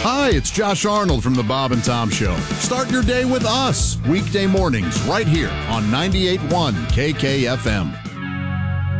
Hi, it's Josh Arnold from the Bob and Tom Show. Start your day with us weekday mornings right here on 98.1 KKFM.